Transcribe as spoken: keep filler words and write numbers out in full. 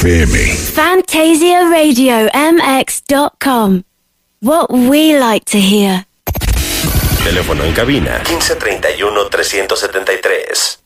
F M. Fantasia Radio M X dot com. What we like to hear. Teléfono en cabina quince treinta y uno trescientos setenta y tres.